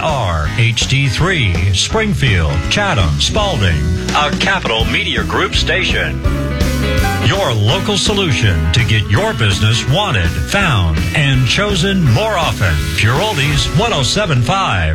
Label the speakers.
Speaker 1: are HD3, Springfield, Chatham, Spalding, a Capital Media Group station. Your local solution to get your business wanted, found, and chosen more often. Pure Oldies 107.5.